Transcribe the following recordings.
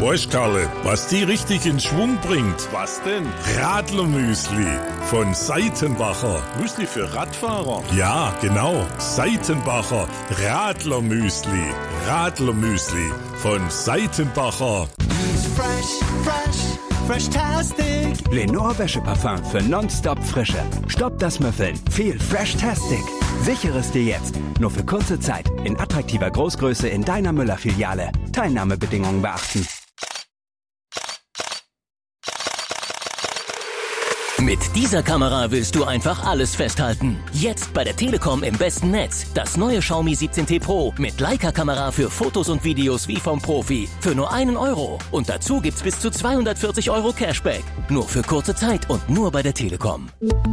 Weißt Karle, was die richtig in Schwung bringt? Was denn? Radlermüsli von Seitenbacher. Müsli für Radfahrer? Ja, genau. Seitenbacher Radlermüsli. Radlermüsli von Seitenbacher. Fresh-tastic. Lenore Wäscheparfum für nonstop Frische. Stoppt das Müffeln. Viel Fresh-tastic. Sichere es dir jetzt. Nur für kurze Zeit. In attraktiver Großgröße in deiner Müller-Filiale. Teilnahmebedingungen beachten. Mit dieser Kamera willst du einfach alles festhalten. Jetzt bei der Telekom im besten Netz. Das neue Xiaomi 17T Pro mit Leica-Kamera für Fotos und Videos wie vom Profi. Für nur 1 Euro. Und dazu gibt's bis zu 240 Euro Cashback. Nur für kurze Zeit und nur bei der Telekom.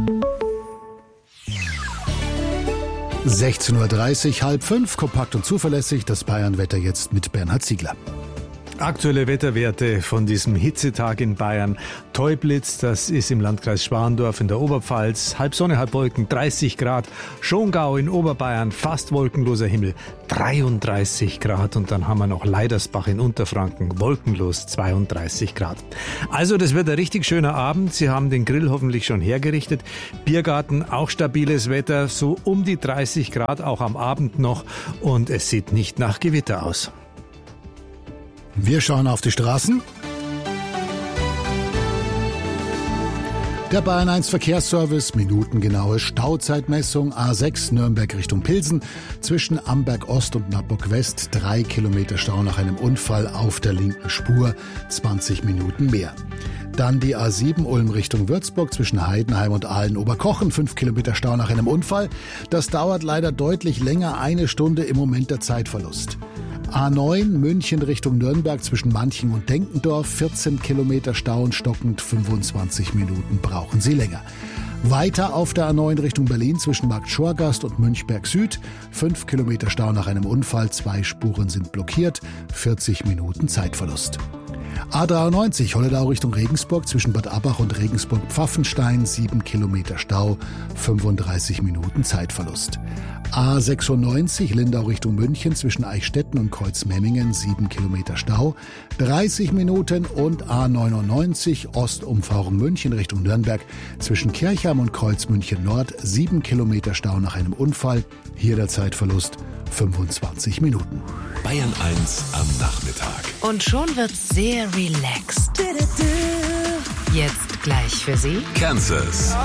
16:30 Uhr, 4:30, kompakt und zuverlässig. Das Bayern-Wetter jetzt mit Bernhard Ziegler. Aktuelle Wetterwerte von diesem Hitzetag in Bayern. Teublitz, das ist im Landkreis Schwandorf in der Oberpfalz. Halb Sonne, halb Wolken, 30 Grad. Schongau in Oberbayern, fast wolkenloser Himmel, 33 Grad. Und dann haben wir noch Leidersbach in Unterfranken, wolkenlos, 32 Grad. Also das wird ein richtig schöner Abend. Sie haben den Grill hoffentlich schon hergerichtet. Biergarten, auch stabiles Wetter, so um die 30 Grad, auch am Abend noch. Und es sieht nicht nach Gewitter aus. Wir schauen auf die Straßen. Der Bayern 1 Verkehrsservice, minutengenaue Stauzeitmessung, A6 Nürnberg Richtung Pilsen, zwischen Amberg Ost und Nappburg West, 3 Kilometer Stau nach einem Unfall auf der linken Spur, 20 Minuten mehr. Dann die A7 Ulm Richtung Würzburg zwischen Heidenheim und Aalen-Oberkochen, 5 Kilometer Stau nach einem Unfall. Das dauert leider deutlich länger, 1 Stunde im Moment der Zeitverlust. A9 München Richtung Nürnberg zwischen Manching und Denkendorf, 14 Kilometer Stau und stockend, 25 Minuten brauchen Sie länger. Weiter auf der A9 Richtung Berlin zwischen Markt Schorgast und Münchberg Süd, 5 Kilometer Stau nach einem Unfall, 2 Spuren sind blockiert, 40 Minuten Zeitverlust. A93 Holledau Richtung Regensburg zwischen Bad Abbach und Regensburg-Pfaffenstein, 7 Kilometer Stau, 35 Minuten Zeitverlust. A96 Lindau Richtung München zwischen Eichstätten und Kreuzmemmingen, 7 Kilometer Stau, 30 Minuten. Und A99 Ostumfahrung München Richtung Nürnberg zwischen Kirchheim und Kreuzmünchen Nord, 7 Kilometer Stau nach einem Unfall, hier der Zeitverlust 25 Minuten. Bayern 1 am Nachmittag. Und schon wird's sehr relaxed. Jetzt gleich für Sie Kansas.